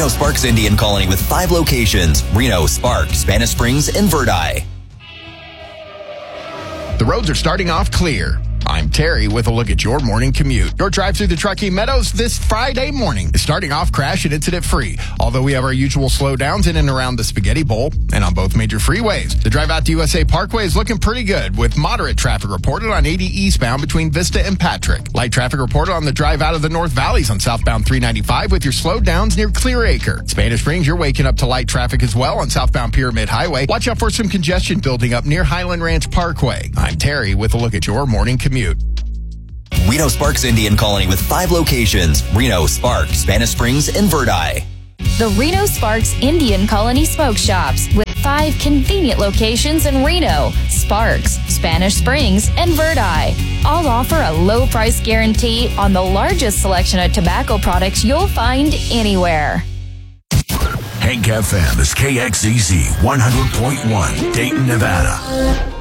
Reno Sparks Indian Colony with 5 locations: Reno, Spark, Spanish Springs, and Verdi. The roads are starting off clear. I'm Terry with a look at your morning commute. Your drive through the Truckee Meadows this Friday morning is starting off crash and incident-free, although we have our usual slowdowns in and around the Spaghetti Bowl and on both major freeways. The drive out to USA Parkway is looking pretty good, with moderate traffic reported on 80 eastbound between Vista and Patrick. Light traffic reported on the drive out of the North Valleys on southbound 395 with your slowdowns near Clear Acre. Spanish Springs, you're waking up to light traffic as well on southbound Pyramid Highway. Watch out for some congestion building up near Highland Ranch Parkway. I'm Terry with a look at your morning commute. Reno Sparks Indian Colony with 5 locations: Reno, Spark, Spanish Springs, and Verdi. The Reno Sparks Indian Colony Smoke Shops with 5 convenient locations in Reno, Sparks, Spanish Springs, and Verdi. All offer a low price guarantee on the largest selection of tobacco products you'll find anywhere. Hank FM is KXEZ 100.1, Dayton, Nevada.